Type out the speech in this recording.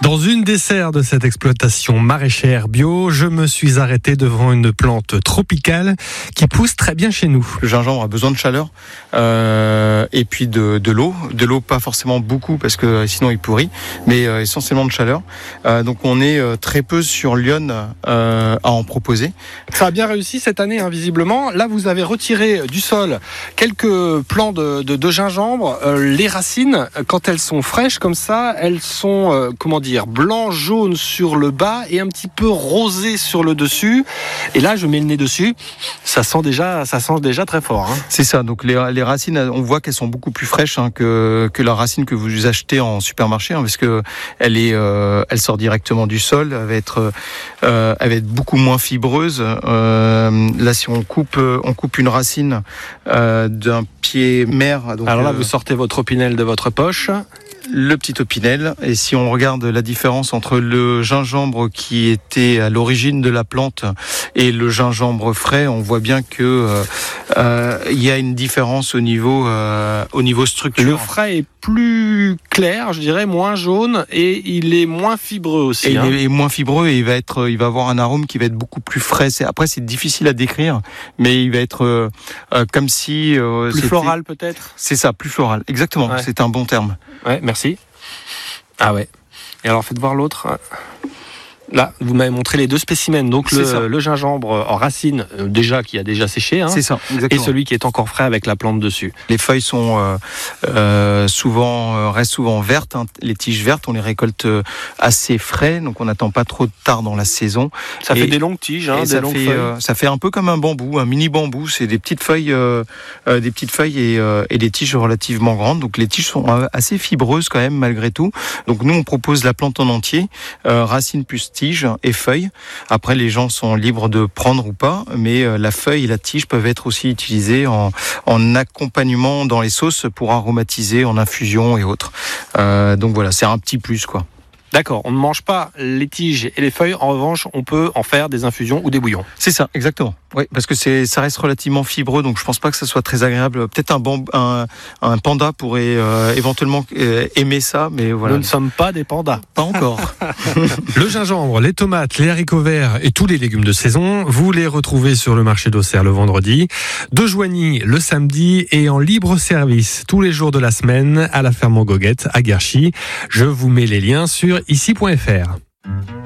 Dans une des serres de cette exploitation maraîchère bio, je me suis arrêté devant une plante tropicale qui pousse très bien chez nous. Le gingembre a besoin de chaleur et puis de l'eau. De l'eau, pas forcément beaucoup parce que sinon il pourrit, mais essentiellement de chaleur. Donc on est très peu sur Lyon à en proposer. Ça a bien réussi cette année, visiblement. Là, vous avez retiré du sol quelques plants de gingembre. Les racines, quand elles sont fraîches comme ça, elles sont, blanc, jaune sur le bas et un petit peu rosé sur le dessus. Et là, je mets le nez dessus. Ça sent déjà très fort. C'est ça. Donc les racines, on voit qu'elles sont beaucoup plus fraîches que la racine que vous achetez en supermarché, parce que elle sort directement du sol. Elle va être beaucoup moins fibreuse. Là, si on coupe une racine d'un pied mère. Donc, alors là, vous sortez votre opinel de votre poche. Le petit opinel, et si on regarde la différence entre le gingembre qui était à l'origine de la plante et le gingembre frais, on voit bien que il y a une différence au niveau structure. Le frais est plus clair, je dirais, moins jaune, et il est moins fibreux aussi. Et il est moins fibreux et il va avoir un arôme qui va être beaucoup plus frais. Après, c'est difficile à décrire, mais il va être comme si plus floral peut-être. C'est ça, plus floral. Exactement. Ouais. C'est un bon terme. Ouais, merci. Ah ouais. Et alors, faites voir l'autre. Là, vous m'avez montré les deux spécimens. Donc le gingembre en racine, qui a déjà séché. C'est ça, exactement. Et celui qui est encore frais avec la plante dessus. Les feuilles sont restent souvent vertes. Les tiges vertes, on les récolte assez frais, donc on n'attend pas trop tard dans la saison. Ça fait des longues tiges, ça fait un peu comme un bambou, un mini bambou. C'est des petites feuilles et des tiges relativement grandes. Donc les tiges sont assez fibreuses quand même malgré tout. Donc nous on propose la plante en entier, racine plus tige et feuilles. Après, les gens sont libres de prendre ou pas, mais la feuille et la tige peuvent être aussi utilisées en accompagnement dans les sauces pour aromatiser en infusion et autres. Donc voilà, c'est un petit plus quoi. D'accord, on ne mange pas les tiges et les feuilles, en revanche, on peut en faire des infusions ou des bouillons. C'est ça, exactement. Oui, parce que ça reste relativement fibreux, donc je pense pas que ça soit très agréable. Peut-être un panda pourrait éventuellement aimer ça, mais voilà. Nous ne sommes pas des pandas. Pas encore. Le gingembre, les tomates, les haricots verts et tous les légumes de saison, vous les retrouvez sur le marché d'Auxerre le vendredi, de Joigny le samedi et en libre service tous les jours de la semaine à la ferme en Goguette à Guerchy. Je vous mets les liens sur ici.fr.